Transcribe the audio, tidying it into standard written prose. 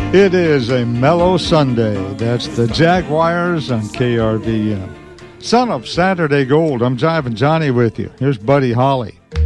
It is a mellow Sunday. That's the Jaguars on KRVM. Son of Saturday Gold. I'm Jiving Johnny with you. Here's Buddy Holly.